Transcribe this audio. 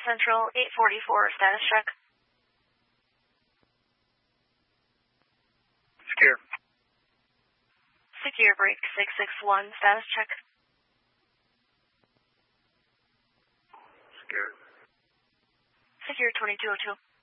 Central 844, status check. Secure. Secure break 661, status check. Secure. Secure 2202.